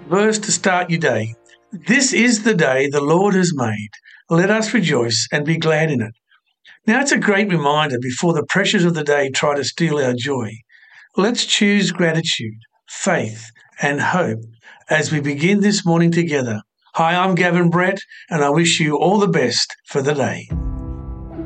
verse to start your day. This is the day the Lord has made. Let us rejoice and be glad in it. Now, it's a great reminder before the pressures of the day try to steal our joy. Let's choose gratitude, faith, and hope as we begin this morning together. Hi, I'm Gavin Brett, and I wish you all the best for the day.